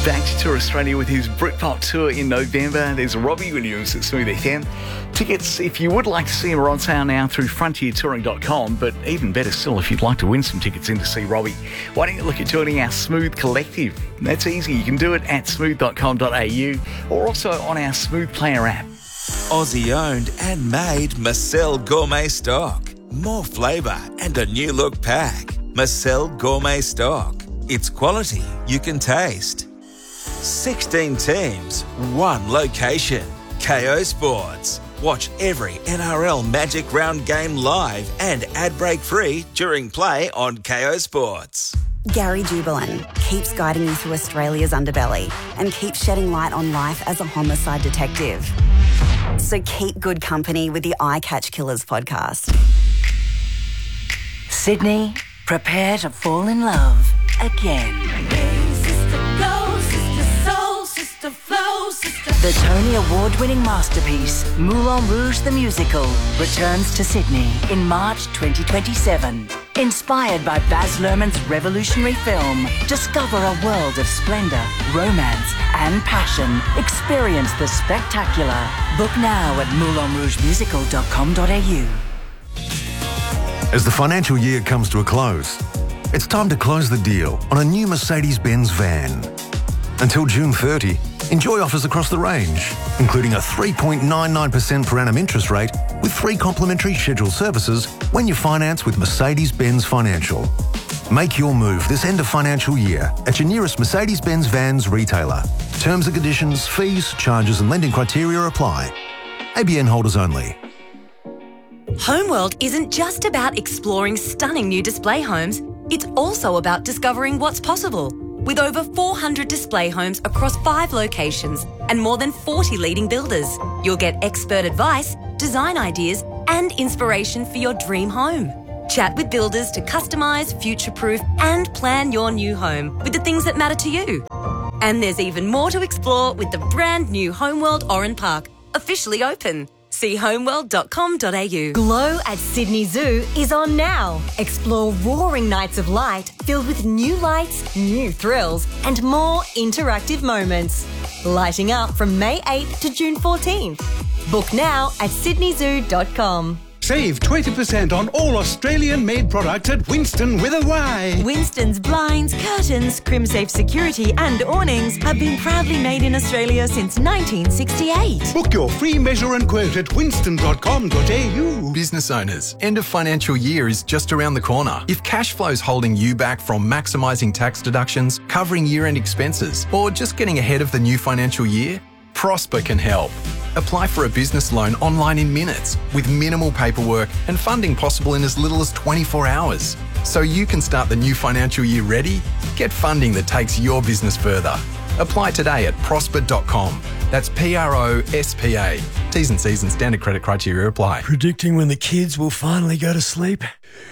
back to Tour Australia with his Britpop tour in November. There's Robbie Williams at Smooth FM. Tickets, if you would like to see him, are on sale now through frontiertouring.com, but even better still, if you'd like to win some tickets in to see Robbie, why don't you look at joining our Smooth Collective? That's easy. You can do it at smooth.com.au or also on our Smooth Player app. Aussie owned and made Marcel Gourmet Stock. More flavour and a new look pack. Marcel Gourmet Stock. It's quality you can taste. 16 teams, one location. KO Sports. Watch every NRL Magic Round game live and ad break free during play on KO Sports. Gary Jubelin keeps guiding you through Australia's underbelly and keeps shedding light on life as a homicide detective. So keep good company with the Eye Catch Killers podcast. Sydney, prepare to fall in love again. Hey, sister, go, sister, soul, sister, flow, sister. The Tony Award-winning masterpiece, Moulin Rouge the Musical, returns to Sydney in March 2027. Inspired by Baz Luhrmann's revolutionary film, discover a world of splendour, romance and passion. Experience the spectacular. Book now at moulinrougemusical.com.au. As the financial year comes to a close, it's time to close the deal on a new Mercedes-Benz van. Until June 30, enjoy offers across the range, including a 3.99% per annum interest rate with 3 complimentary scheduled services when you finance with Mercedes-Benz Financial. Make your move this end of financial year at your nearest Mercedes-Benz Vans retailer. Terms and conditions, fees, charges and lending criteria apply. ABN holders only. Homeworld isn't just about exploring stunning new display homes, it's also about discovering what's possible. With over 400 display homes across 5 locations and more than 40 leading builders, you'll get expert advice, design ideas and inspiration for your dream home. Chat with builders to customise, future-proof and plan your new home with the things that matter to you. And there's even more to explore with the brand new Homeworld Oran Park, officially open. See homeworld.com.au. Glow at Sydney Zoo is on now. Explore roaring nights of light filled with new lights, new thrills, and more interactive moments. Lighting up from May 8th to June 14th. Book now at sydneyzoo.com. Save 20% on all Australian-made products at Winston with a Y. Winston's blinds, curtains, CrimSafe security and awnings have been proudly made in Australia since 1968. Book your free measure and quote at winston.com.au. Business owners, end of financial year is just around the corner. If cash flow's holding you back from maximising tax deductions, covering year-end expenses, or just getting ahead of the new financial year, Prosper can help. Apply for a business loan online in minutes with minimal paperwork and funding possible in as little as 24 hours. So you can start the new financial year ready. Get funding that takes your business further. Apply today at prosper.com. That's PROSPA. T's and C's and standard credit criteria apply. Predicting when the kids will finally go to sleep?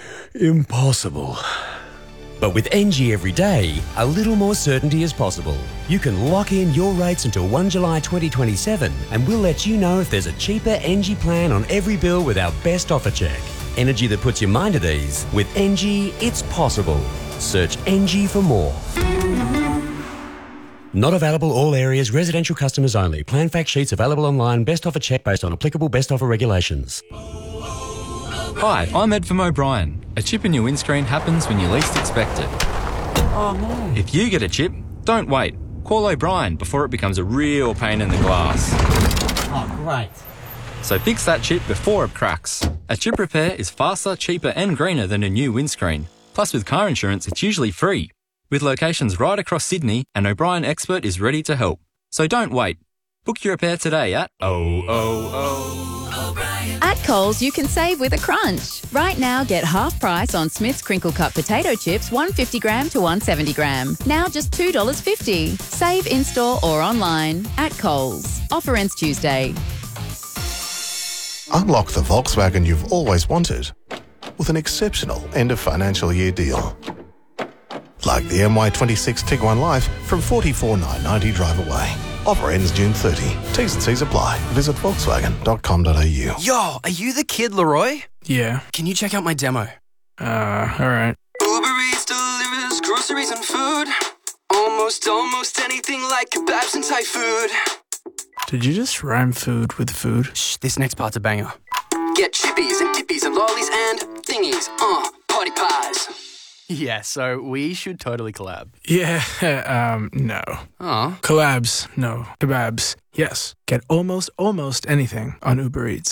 Impossible. But with NG every day, a little more certainty is possible. You can lock in your rates until 1 July 2027 and we'll let you know if there's a cheaper NG plan on every bill with our best offer check. Energy that puts your mind at ease. With NG, it's possible. Search NG for more. Not available all areas, residential customers only. Plan fact sheets available online, best offer check based on applicable best offer regulations. Hi, I'm Ed from O'Brien. A chip in your windscreen happens when you least expect it. Oh no. If you get a chip, don't wait. Call O'Brien before it becomes a real pain in the glass. Oh, great. So fix that chip before it cracks. A chip repair is faster, cheaper and greener than a new windscreen. Plus with car insurance, it's usually free. With locations right across Sydney, an O'Brien expert is ready to help. So don't wait. Book your repair today at At Coles, you can save with a crunch. Right now, get half price on Smith's Crinkle Cut potato chips, 150 gram to 170 gram. Now just $2.50. Save in-store or online at Coles. Offer ends Tuesday. Unlock the Volkswagen you've always wanted with an exceptional end of financial year deal. Like the MY26 Tiguan Life from $44,990 drive away. Offer ends June 30. T's and C's apply. Visit volkswagen.com.au. Yo, are you the kid, Leroy? Yeah. Can you check out my demo? Alright. Uber Eats delivers groceries and food almost almost anything like kebabs and Thai food. Did you just rhyme food with food? Shh, this next part's a banger. Get chippies and dippies and lollies and thingies. Party pies. Yeah, so we should totally collab. Yeah, no. Oh. Collabs, no. Kebabs, yes. Get almost anything on Uber Eats.